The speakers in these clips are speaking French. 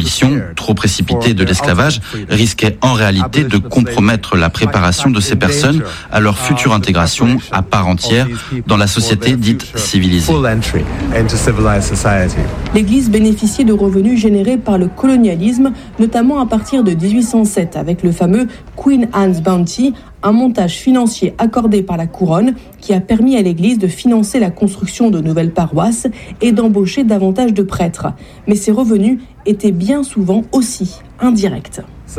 l'abolition, trop précipitée de l'esclavage, risquait en réalité de compromettre la préparation de ces personnes à leur future intégration à part entière dans la société dite civilisée. L'Église bénéficiait de revenus générés par le colonialisme, notamment à partir de 1807 avec le fameux Queen Anne's Bounty, un montage financier accordé par la couronne qui a permis à l'Église de financer la construction de nouvelles paroisses et d'embaucher davantage de prêtres. Mais ces revenus étaient bien souvent aussi indirects.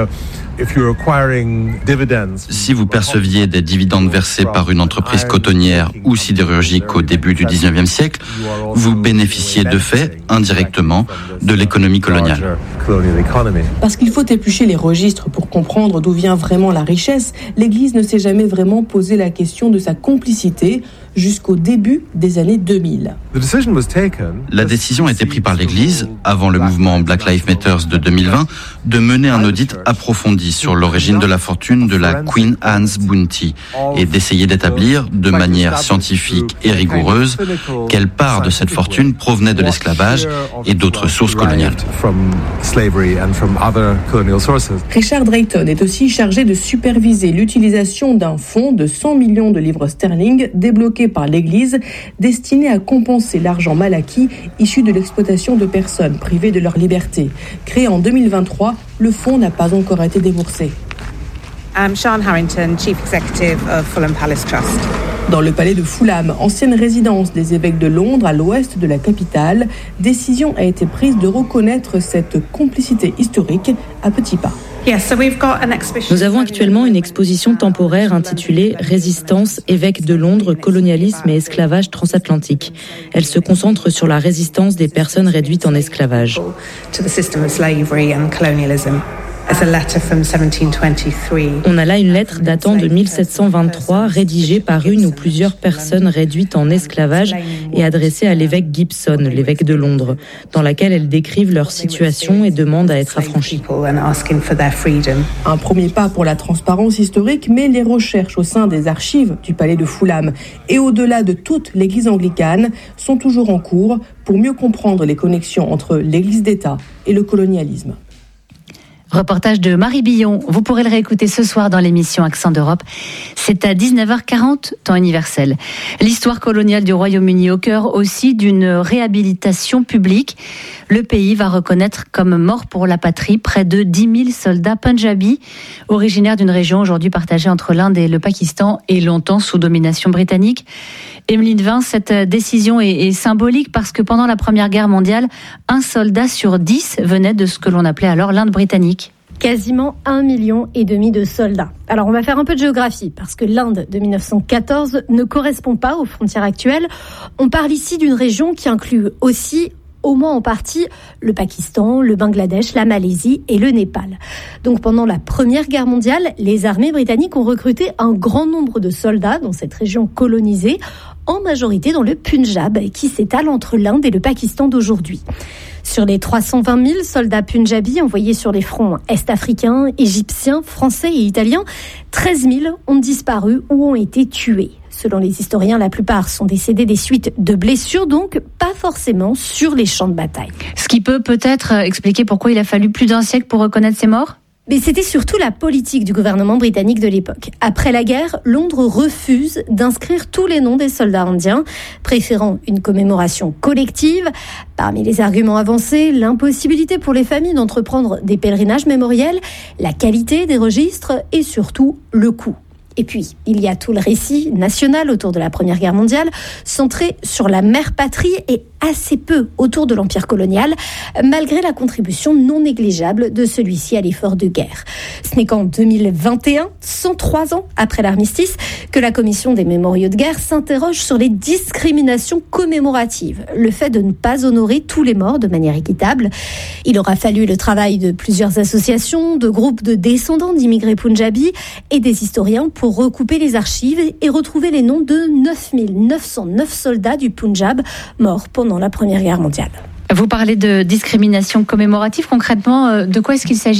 Si vous perceviez des dividendes versés par une entreprise cotonnière ou sidérurgique au début du 19e siècle, vous bénéficiez de fait, indirectement, de l'économie coloniale. Parce qu'il faut éplucher les registres pour comprendre d'où vient vraiment la richesse, l'Église ne s'est jamais vraiment posé la question de sa complicité jusqu'au début des années 2000. La décision a été prise par l'Église, avant le mouvement Black Lives Matter de 2020, de mener un audit approfondi sur l'origine de la fortune de la Queen Anne's Bounty et d'essayer d'établir, de manière scientifique et rigoureuse, quelle part de cette fortune provenait de l'esclavage et d'autres sources coloniales. Richard Drayton est aussi chargé de superviser l'utilisation d'un fonds de 100 millions de livres sterling débloqué par l'Église, destiné à compenser l'argent mal acquis issu de l'exploitation de personnes privées de leur liberté. Créé en 2023, le fonds n'a pas encore été déboursé. I'm Sian Harrington, Chief Executive of Fulham Palace Trust. Dans le palais de Fulham, ancienne résidence des évêques de Londres à l'ouest de la capitale, décision a été prise de reconnaître cette complicité historique à petits pas. Nous avons actuellement une exposition temporaire intitulée « Résistance, évêques de Londres, colonialisme et esclavage transatlantique ». Elle se concentre sur la résistance des personnes réduites en esclavage. On a là une lettre datant de 1723, rédigée par une ou plusieurs personnes réduites en esclavage et adressée à l'évêque Gibson, l'évêque de Londres, dans laquelle elles décrivent leur situation et demandent à être affranchies. Un premier pas pour la transparence historique, mais les recherches au sein des archives du palais de Fulham et au-delà de toute l'église anglicane sont toujours en cours pour mieux comprendre les connexions entre l'église d'État et le colonialisme. Reportage de Marie Billon. Vous pourrez le réécouter ce soir dans l'émission Accent d'Europe. C'est à 19h40, temps universel. L'histoire coloniale du Royaume-Uni au cœur aussi d'une réhabilitation publique. Le pays va reconnaître comme morts pour la patrie près de 10 000 soldats punjabis, originaires d'une région aujourd'hui partagée entre l'Inde et le Pakistan et longtemps sous domination britannique. Emeline Vin, cette décision est symbolique parce que pendant la Première Guerre mondiale, un soldat sur 10 venait de ce que l'on appelait alors l'Inde britannique. Quasiment 1,5 million de soldats. Alors on va faire un peu de géographie parce que l'Inde de 1914 ne correspond pas aux frontières actuelles. On parle ici d'une région qui inclut aussi, au moins en partie, le Pakistan, le Bangladesh, la Malaisie et le Népal. Donc pendant la Première Guerre mondiale, les armées britanniques ont recruté un grand nombre de soldats dans cette région colonisée, en majorité dans le Punjab, qui s'étale entre l'Inde et le Pakistan d'aujourd'hui. Sur les 320 000 soldats punjabis envoyés sur les fronts est-africains, égyptiens, français et italiens, 13 000 ont disparu ou ont été tués. Selon les historiens, la plupart sont décédés des suites de blessures, donc pas forcément sur les champs de bataille. Ce qui peut peut-être expliquer pourquoi il a fallu plus d'1 siècle pour reconnaître ces morts ? Mais c'était surtout la politique du gouvernement britannique de l'époque. Après la guerre, Londres refuse d'inscrire tous les noms des soldats indiens, préférant une commémoration collective. Parmi les arguments avancés, l'impossibilité pour les familles d'entreprendre des pèlerinages mémoriels, la qualité des registres et surtout le coût. Et puis, il y a tout le récit national autour de la Première Guerre mondiale, centré sur la mère patrie et assez peu autour de l'empire colonial, malgré la contribution non négligeable de celui-ci à l'effort de guerre. Ce n'est qu'en 2021, 103 ans après l'armistice, que la commission des mémoriaux de guerre s'interroge sur les discriminations commémoratives, le fait de ne pas honorer tous les morts de manière équitable. Il aura fallu le travail de plusieurs associations, de groupes de descendants d'immigrés punjabis et des historiens pour recouper les archives et retrouver les noms de 9 909 soldats du Punjab morts pendant la Première Guerre mondiale. Vous parlez de discrimination commémorative. Concrètement, de quoi est-ce qu'il s'agit, Emeline ?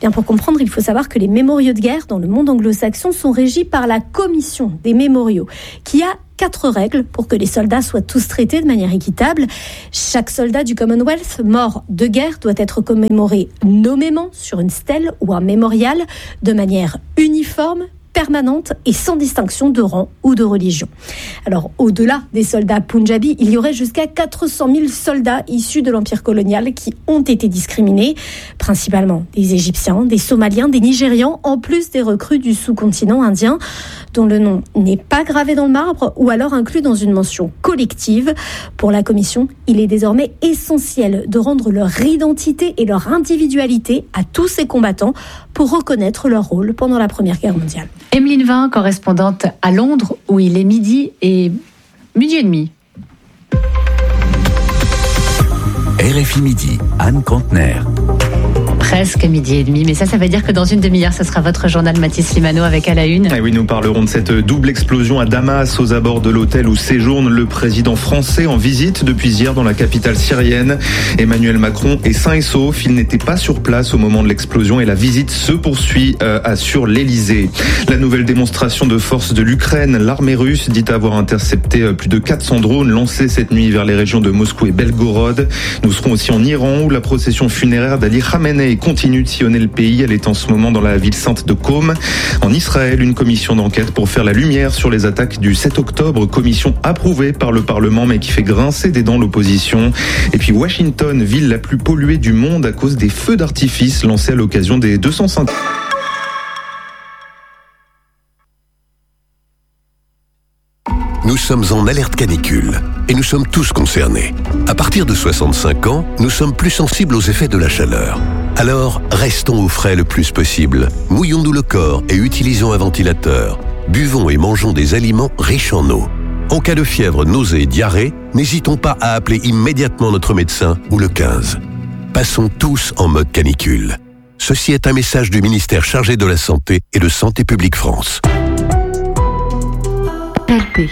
Bien, pour comprendre, il faut savoir que les mémoriaux de guerre dans le monde anglo-saxon sont régis par la Commission des mémoriaux, qui a 4 règles pour que les soldats soient tous traités de manière équitable. Chaque soldat du Commonwealth mort de guerre doit être commémoré nommément sur une stèle ou un mémorial de manière uniforme, permanente et sans distinction de rang ou de religion. Alors, au-delà des soldats punjabis, il y aurait jusqu'à 400 000 soldats issus de l'empire colonial qui ont été discriminés, principalement des Égyptiens, des Somaliens, des Nigérians, en plus des recrues du sous-continent indien, dont le nom n'est pas gravé dans le marbre ou alors inclus dans une mention collective. Pour la Commission, il est désormais essentiel de rendre leur identité et leur individualité à tous ces combattants pour reconnaître leur rôle pendant la Première Guerre mondiale. Emeline Vin, correspondante à Londres, où il est midi et demi. RFI Midi, Anne Contener. Presque midi et demi, mais ça veut dire que dans une demi-heure, ce sera votre journal Mathis Limano avec à la une. Et oui, nous parlerons de cette double explosion à Damas, aux abords de l'hôtel où séjourne le président français en visite depuis hier dans la capitale syrienne. Emmanuel Macron est sain et sauf, il n'était pas sur place au moment de l'explosion et la visite se poursuit sur l'Elysée. La nouvelle démonstration de force de l'Ukraine, l'armée russe dit avoir intercepté plus de 400 drones lancés cette nuit vers les régions de Moscou et Belgorod. Nous serons aussi en Iran où la procession funéraire d'Ali Khamenei continue de sillonner le pays. Elle est en ce moment dans la ville sainte de Qom. En Israël, une commission d'enquête pour faire la lumière sur les attaques du 7 octobre. Commission approuvée par le Parlement, mais qui fait grincer des dents l'opposition. Et puis Washington, ville la plus polluée du monde à cause des feux d'artifice lancés à l'occasion des 250... Nous sommes en alerte canicule et nous sommes tous concernés. À partir de 65 ans, nous sommes plus sensibles aux effets de la chaleur. Alors, restons au frais le plus possible. Mouillons-nous le corps et utilisons un ventilateur. Buvons et mangeons des aliments riches en eau. En cas de fièvre, nausées et diarrhée, n'hésitons pas à appeler immédiatement notre médecin ou le 15. Passons tous en mode canicule. Ceci est un message du ministère chargé de la Santé et de Santé publique France. LP.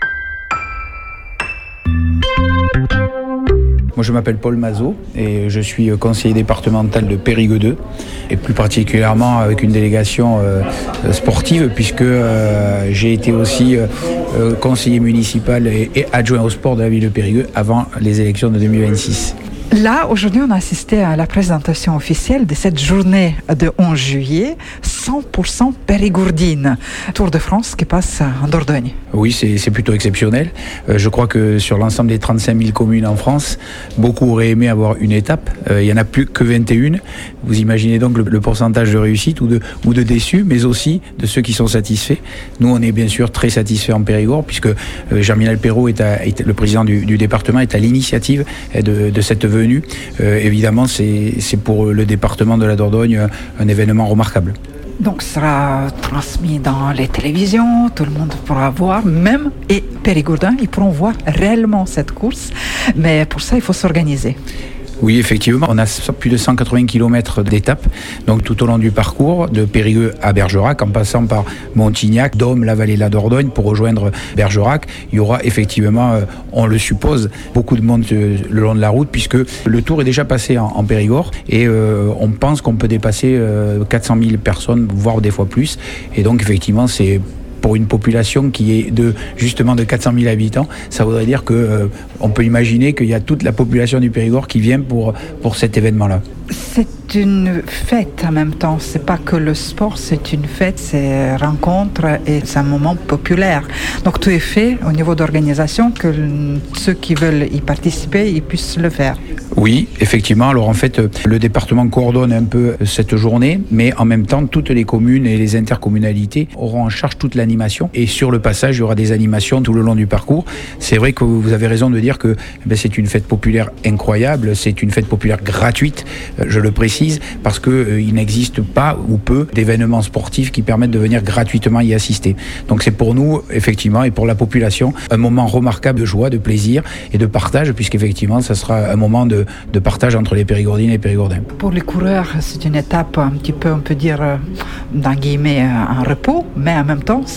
Moi, je m'appelle Paul Mazot et je suis conseiller départemental de Périgueux 2 et plus particulièrement avec une délégation sportive puisque j'ai été aussi conseiller municipal et adjoint au sport de la ville de Périgueux avant les élections de 2026. Là, aujourd'hui, on a assisté à la présentation officielle de cette journée de 11 juillet, 100% périgourdine. Tour de France qui passe en Dordogne. Oui, c'est plutôt exceptionnel. Je crois que sur l'ensemble des 35 000 communes en France, beaucoup auraient aimé avoir une étape. Il n'y en a plus que 21. Vous imaginez donc le pourcentage de réussite ou de déçus, mais aussi de ceux qui sont satisfaits. Nous, on est bien sûr très satisfaits en Périgord, puisque Germinal Perrault, le président du département, est à l'initiative de cette venue. Évidemment, c'est pour le département de la Dordogne un événement remarquable. Donc, ce sera transmis dans les télévisions, tout le monde pourra voir, même et Périgourdins, ils pourront voir réellement cette course, mais pour ça, il faut s'organiser. Oui, effectivement, on a plus de 180 km d'étapes, donc tout au long du parcours, de Périgueux à Bergerac, en passant par Montignac, Dôme, la vallée de la Dordogne, pour rejoindre Bergerac. Il y aura effectivement, on le suppose, beaucoup de monde le long de la route, puisque le tour est déjà passé en Périgord, et on pense qu'on peut dépasser 400 000 personnes, voire des fois plus, et donc effectivement, c'est pour une population qui est de 400 000 habitants, ça voudrait dire que on peut imaginer qu'il y a toute la population du Périgord qui vient pour cet événement-là. C'est une fête en même temps, c'est pas que le sport, c'est une fête, c'est rencontre et c'est un moment populaire. Donc tout est fait au niveau d'organisation que ceux qui veulent y participer, ils puissent le faire. Oui, effectivement. Alors en fait, le département coordonne un peu cette journée, mais en même temps, toutes les communes et les intercommunalités auront en charge toute l'animation. Et sur le passage, il y aura des animations tout le long du parcours. C'est vrai que vous avez raison de dire que c'est une fête populaire incroyable, c'est une fête populaire gratuite, je le précise, parce qu'il n'existe pas ou peu d'événements sportifs qui permettent de venir gratuitement y assister. Donc c'est pour nous, effectivement, et pour la population, un moment remarquable de joie, de plaisir et de partage, puisqu'effectivement, ça sera un moment de partage entre les Périgourdines et les Périgourdins. Pour les coureurs, c'est une étape un petit peu, on peut dire, dans guillemets, en repos, mais en même temps, c'est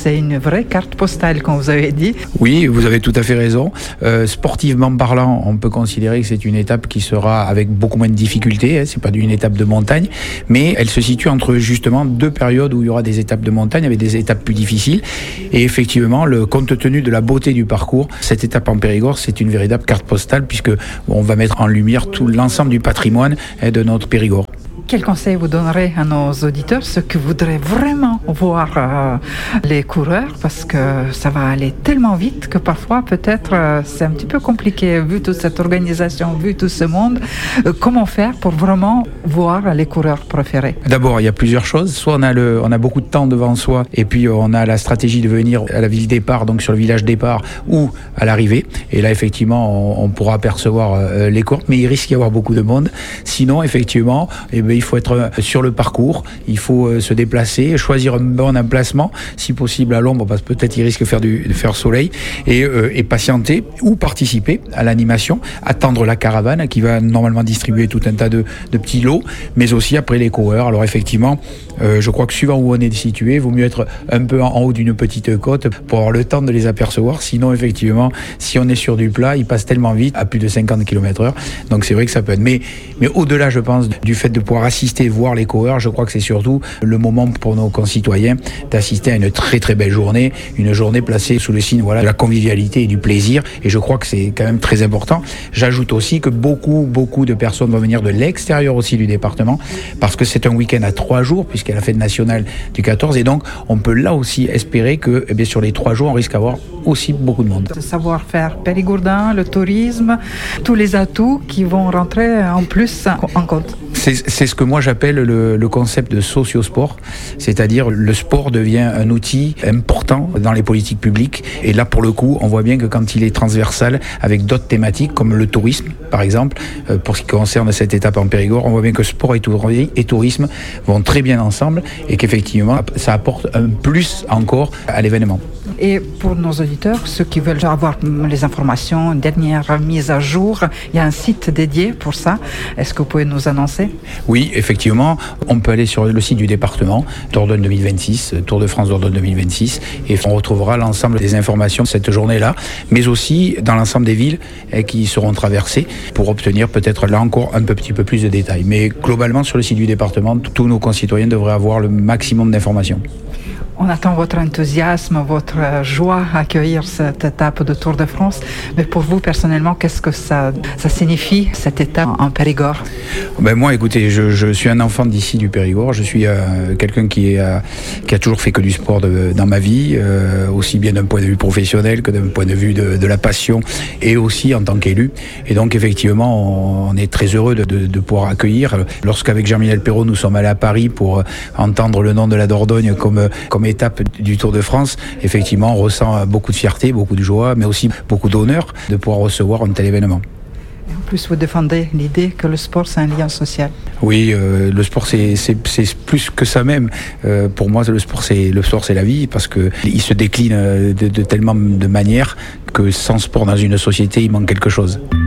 c'est une vraie carte postale, comme vous avez dit. Oui, vous avez tout à fait raison. Sportivement parlant, on peut considérer que c'est une étape qui sera avec beaucoup moins de difficultés. C'est pas une étape de montagne, mais elle se situe entre justement deux périodes où il y aura des étapes de montagne avec des étapes plus difficiles. Et effectivement, compte tenu de la beauté du parcours, cette étape en Périgord, c'est une véritable carte postale puisque on va mettre en lumière tout l'ensemble du patrimoine de notre Périgord. Quel conseil vous donnerez à nos auditeurs, ceux qui voudraient vraiment voir les coureurs, parce que ça va aller tellement vite que parfois peut-être c'est un petit peu compliqué vu toute cette organisation, vu tout ce monde. Comment faire pour vraiment voir les coureurs préférés? D'abord, il y a plusieurs choses. Soit on a beaucoup de temps devant soi et puis on a la stratégie de venir à la ville départ, donc sur le village départ ou à l'arrivée. Et là, effectivement, on pourra apercevoir les coureurs, mais il risque d'y avoir beaucoup de monde. Sinon, effectivement, il faut être sur le parcours, il faut se déplacer, choisir un bon emplacement, si possible à l'ombre, parce que peut-être il risque de faire soleil, et patienter ou participer à l'animation, attendre la caravane qui va normalement distribuer tout un tas de petits lots, mais aussi après les coureurs. Alors effectivement, je crois que suivant où on est situé, il vaut mieux être un peu en haut d'une petite côte pour avoir le temps de les apercevoir. Sinon, effectivement, si on est sur du plat, ils passent tellement vite, à plus de 50 km/h. Donc c'est vrai que ça peut être. Mais au-delà, je pense, du fait de pouvoir assister, voir les coureurs, je crois que c'est surtout le moment pour nos concitoyens d'assister à une très très belle journée, une journée placée sous le signe de la convivialité et du plaisir. Et je crois que c'est quand même très important. J'ajoute aussi que beaucoup de personnes vont venir de l'extérieur aussi du département, parce que c'est un week-end à 3 jours, puisqu'il y a la fête nationale du 14, et donc on peut là aussi espérer que sur les 3 jours, on risque d'avoir aussi beaucoup de monde. Le savoir-faire périgourdin, le tourisme, tous les atouts qui vont rentrer en plus en compte. C'est ce que moi j'appelle le concept de sociosport, c'est-à-dire le sport devient un outil important dans les politiques publiques, et là pour le coup on voit bien que quand il est transversal avec d'autres thématiques comme le tourisme par exemple, pour ce qui concerne cette étape en Périgord, on voit bien que sport et tourisme vont très bien ensemble et qu'effectivement ça apporte un plus encore à l'événement. Et pour nos auditeurs, ceux qui veulent avoir les informations, dernière mise à jour, il y a un site dédié pour ça. Est-ce que vous pouvez nous annoncer? Oui, effectivement, on peut aller sur le site du département, Dordogne 2026, Tour de France Dordogne 2026, et on retrouvera l'ensemble des informations de cette journée-là, mais aussi dans l'ensemble des villes qui seront traversées pour obtenir peut-être là encore un petit peu plus de détails. Mais globalement, sur le site du département, tous nos concitoyens devraient avoir le maximum d'informations. On attend votre enthousiasme, votre joie à accueillir cette étape de Tour de France. Mais pour vous, personnellement, qu'est-ce que ça signifie, cette étape en Périgord? Moi, écoutez, je suis un enfant d'ici du Périgord. Je suis quelqu'un qui a toujours fait que du sport dans ma vie, aussi bien d'un point de vue professionnel que d'un point de vue de la passion, et aussi en tant qu'élu. Et donc, effectivement, on est très heureux de pouvoir accueillir. Lorsqu'avec Germinal Perrault, nous sommes allés à Paris pour entendre le nom de la Dordogne comme étape du Tour de France, effectivement, on ressent beaucoup de fierté, beaucoup de joie, mais aussi beaucoup d'honneur de pouvoir recevoir un tel événement. Et en plus, vous défendez l'idée que le sport, c'est un lien social. Oui, le sport, c'est plus que ça même. Pour moi, le sport, c'est la vie, parce que il se décline de tellement de manières que sans sport dans une société, il manque quelque chose.